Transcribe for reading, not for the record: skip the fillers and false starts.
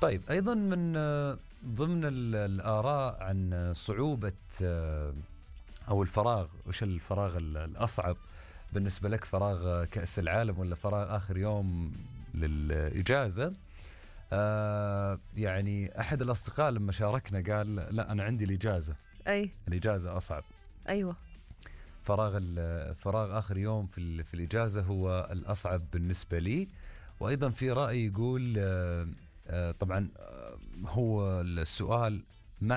طيب أيضا من ضمن الآراء عن صعوبة أو الفراغ، وش الفراغ الأصعب بالنسبة لك؟ فراغ كأس العالم ولا فراغ آخر يوم للإجازة؟ يعني أحد الأصدقاء لما شاركنا قال لا أنا عندي الإجازة. أي. الإجازة أصعب. أيوة. فراغ آخر يوم في الإجازة هو الأصعب بالنسبة لي. وأيضا في رأي يقول طبعا هو السؤال